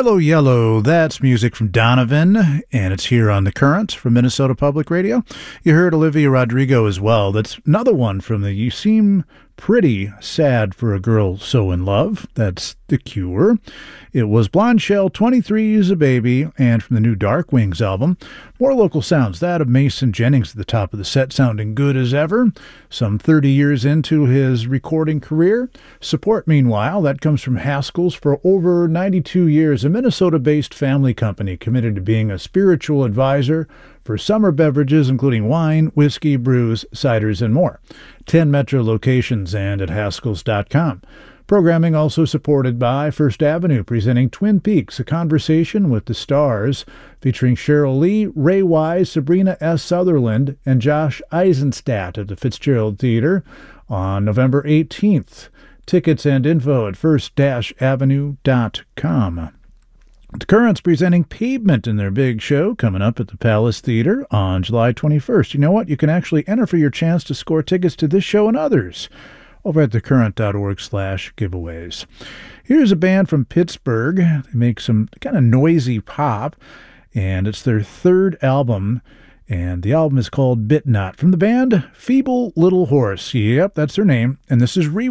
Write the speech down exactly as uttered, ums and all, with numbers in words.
Milo Yellow, that's music from Donovan, and it's here on The Current from Minnesota Public Radio. You heard Olivia Rodrigo as well. That's another one from the You Seem Pretty Sad for a Girl So in Love. That's The Cure. It was Blonde Shell, twenty-three is a Baby, and from the new Dark Wings album. More local sounds, that of Mason Jennings at the top of the set, sounding good as ever. Some thirty years into his recording career. Support, meanwhile, that comes from Haskell's. For over ninety-two years, a Minnesota-based family company committed to being a spiritual advisor for summer beverages, including wine, whiskey, brews, ciders, and more. Ten metro locations and at Haskells dot com. Programming also supported by First Avenue, presenting Twin Peaks, A Conversation with the Stars, featuring Cheryl Lee, Ray Wise, Sabrina S. Sutherland, and Josh Eisenstadt at the Fitzgerald Theater on November eighteenth. Tickets and info at first avenue dot com. The Current's presenting Pavement in their big show coming up at the Palace Theater on July twenty-first. You know what? You can actually enter for your chance to score tickets to this show and others over at thecurrent.org slash giveaways. Here's a band from Pittsburgh. They make some kind of noisy pop, and it's their third album, and the album is called Bit Not. From the band, Feeble Little Horse. Yep, that's their name, and this is Re